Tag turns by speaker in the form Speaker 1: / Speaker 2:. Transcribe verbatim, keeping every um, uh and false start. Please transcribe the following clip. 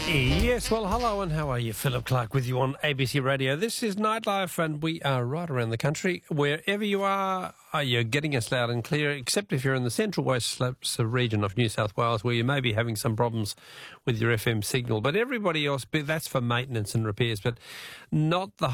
Speaker 1: Yes, well, hello and how are you? Philip Clark with you on A B C Radio. This is Nightlife and we are right around the country. Wherever you are, are you getting us loud and clear, except if you're in the central west slopes region of New South Wales where you may be having some problems with your F M signal. But everybody else, that's for maintenance and repairs, but not the